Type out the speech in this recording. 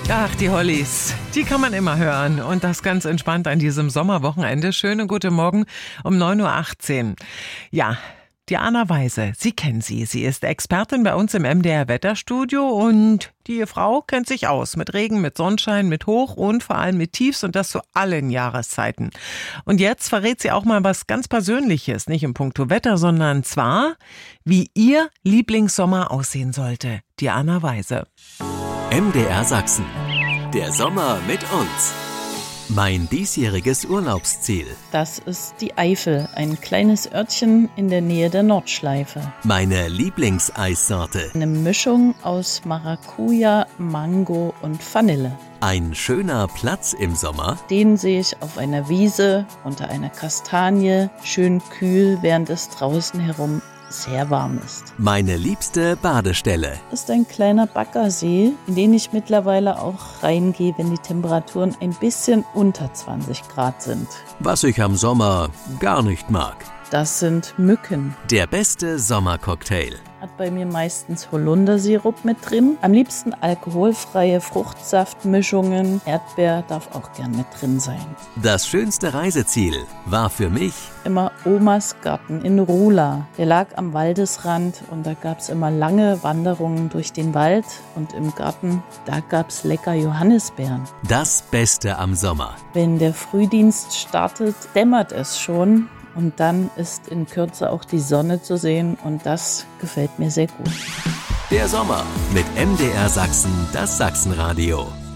Ach, die Hollies, die kann man immer hören und das ganz entspannt an diesem Sommerwochenende. Schönen guten Morgen um 9.18 Uhr. Ja, Diana Weise, Sie kennen sie. Sie ist Expertin bei uns im MDR Wetterstudio und die Frau kennt sich aus mit Regen, mit Sonnenschein, mit Hoch- und vor allem mit Tiefs und das zu allen Jahreszeiten. Und jetzt verrät sie auch mal was ganz Persönliches, nicht in puncto Wetter, sondern zwar, wie ihr Lieblingssommer aussehen sollte. Diana Weise. MDR Sachsen. Der Sommer mit uns. Mein diesjähriges Urlaubsziel. Das ist die Eifel, ein kleines Örtchen in der Nähe der Nordschleife. Meine Lieblingseissorte. Eine Mischung aus Maracuja, Mango und Vanille. Ein schöner Platz im Sommer. Den sehe ich auf einer Wiese unter einer Kastanie, schön kühl, während es draußen herum sehr warm ist. Meine liebste Badestelle. Ist ein kleiner Baggersee, in den ich mittlerweile auch reingehe, wenn die Temperaturen ein bisschen unter 20 Grad sind. Was ich am Sommer gar nicht mag. Das sind Mücken. Der beste Sommercocktail. Hat bei mir meistens Holundersirup mit drin. Am liebsten alkoholfreie Fruchtsaftmischungen. Erdbeer darf auch gern mit drin sein. Das schönste Reiseziel war für mich immer Omas Garten in Rula. Der lag am Waldesrand und da gab es immer lange Wanderungen durch den Wald. Und im Garten, da gab es lecker Johannisbeeren. das Beste am Sommer. Wenn der Frühdienst startet, dämmert es schon. Und dann ist in Kürze auch die Sonne zu sehen und das gefällt mir sehr gut. Der Sommer mit MDR Sachsen, das Sachsenradio.